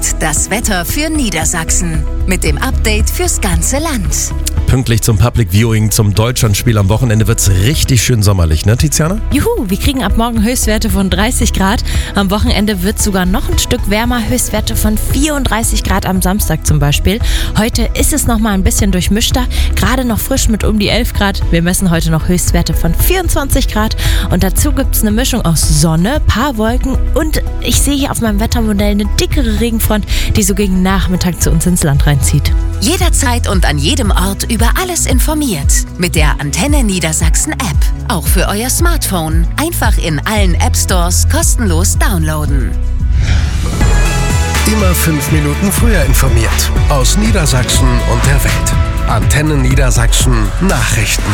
Jetzt das Wetter für Niedersachsen. Mit dem Update fürs ganze Land. Pünktlich zum Public Viewing zum Deutschlandspiel am Wochenende wird es richtig schön sommerlich, ne Tiziana? Juhu, wir kriegen ab morgen Höchstwerte von 30 Grad. Am Wochenende wird es sogar noch ein Stück wärmer. Höchstwerte von 34 Grad am Samstag zum Beispiel. Heute ist es noch mal ein bisschen durchmischter. Gerade noch frisch mit um die 11 Grad. Wir messen heute noch Höchstwerte von 24 Grad. Und dazu gibt es eine Mischung aus Sonne, paar Wolken und ich sehe hier auf meinem Wettermodell eine dickere Regenfront, die so gegen Nachmittag zu uns ins Land reinzieht. Jederzeit und an jedem Ort über alles informiert. Mit der Antenne Niedersachsen App. Auch für euer Smartphone. Einfach in allen App Stores kostenlos downloaden. Immer 5 Minuten früher informiert. Aus Niedersachsen und der Welt. Antenne Niedersachsen Nachrichten.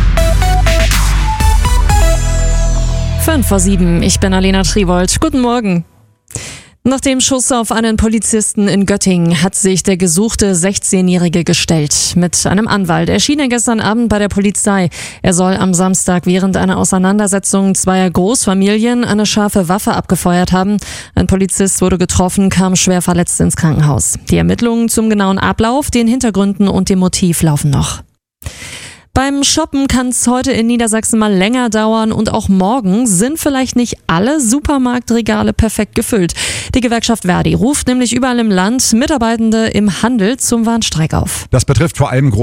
5:07, ich bin Alena Triwold. Guten Morgen. Nach dem Schuss auf einen Polizisten in Göttingen hat sich der gesuchte 16-Jährige gestellt. Mit einem Anwalt erschien er gestern Abend bei der Polizei. Er soll am Samstag während einer Auseinandersetzung zweier Großfamilien eine scharfe Waffe abgefeuert haben. Ein Polizist wurde getroffen, kam schwer verletzt ins Krankenhaus. Die Ermittlungen zum genauen Ablauf, den Hintergründen und dem Motiv laufen noch. Beim Shoppen kann es heute in Niedersachsen mal länger dauern und auch morgen sind vielleicht nicht alle Supermarktregale perfekt gefüllt. Die Gewerkschaft Verdi ruft nämlich überall im Land Mitarbeitende im Handel zum Warnstreik auf. Das betrifft vor allem